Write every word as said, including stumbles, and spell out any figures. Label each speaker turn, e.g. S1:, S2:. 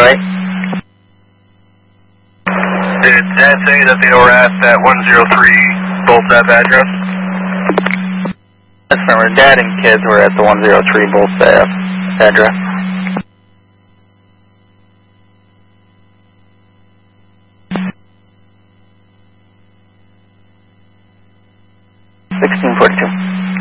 S1: right?
S2: Did Dad say that they were at that one zero three Bull Staff address?
S1: Yes, remember, Dad and kids were at the one zero three Bull Staff address. sixteen forty-two.